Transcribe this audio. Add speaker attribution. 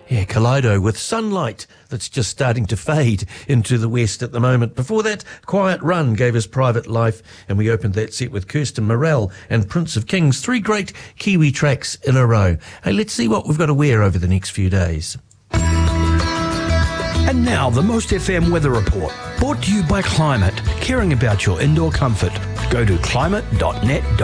Speaker 1: Yeah, Kaleido with Sunlight that's just starting to fade into the west at the moment. Before that, Quiet Run gave us Private Life, and we opened that set with Kirsten Morell and Prince of Kings. 3 great Kiwi tracks in a row. Hey, let's see what we've got to wear over the next few days.
Speaker 2: And now the Most FM Weather Report, brought to you by Climate, caring about your indoor comfort. Go to climate.net.nz.